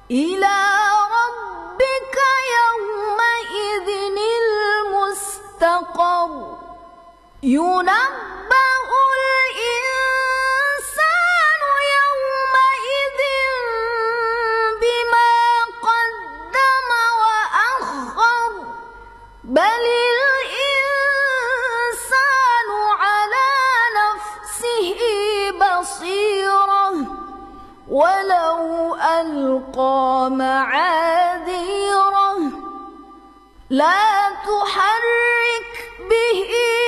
إلى ربك يومئذ المستقر ينبأ الإنسان يومئذ بما قدم وأخر بل الإنسان على نفسه بصيرة ولو ألقى معاذيره لا تحرك به